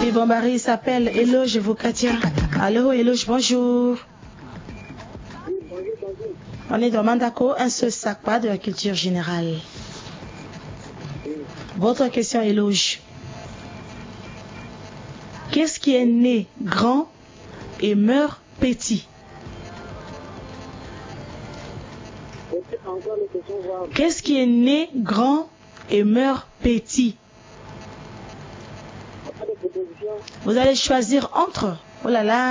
Oui, bon mari s'appelle Eloge Vokatia. Allô, Eloge, bonjour. On est dans Mandako, un seul sac, pas de la culture générale. Votre question, Eloge. Qu'est-ce qui est né grand et meurt petit? Qu'est-ce qui est né grand et meurt petit? Vous allez choisir entre. Oh là là.